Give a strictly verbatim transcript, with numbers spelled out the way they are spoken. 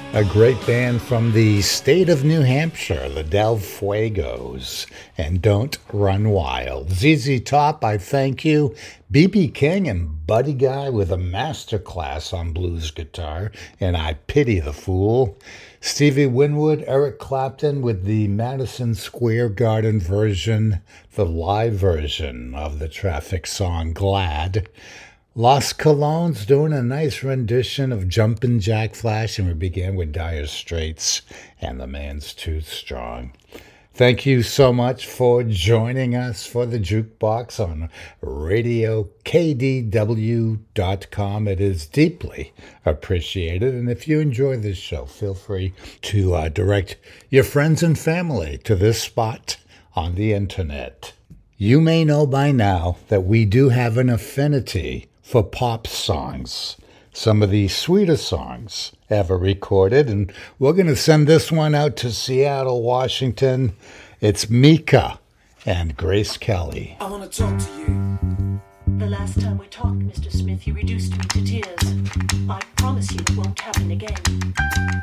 A great band from the state of New Hampshire, the Del Fuegos, and Don't Run Wild. Z Z Top, I Thank You, B B King and Buddy Guy with a masterclass on blues guitar, and I Pity the Fool. Stevie Winwood, Eric Clapton with the Madison Square Garden version, the live version of the Traffic song Glad. Los Colones doing a nice rendition of Jumpin' Jack Flash, and we began with Dire Straits and The Man's Too Strong. Thank you so much for joining us for the Jukebox on radio k d w dot com. It is deeply appreciated, and if you enjoy this show, feel free to uh, direct your friends and family to this spot on the internet. You may know by now that we do have an affinity for pop songs, some of the sweetest songs ever recorded, and we're going to send this one out to Seattle, Washington. It's Mika and Grace Kelly. I want to talk to you. The last time we talked, Mister Smith, you reduced me to tears. I promise you it won't happen again.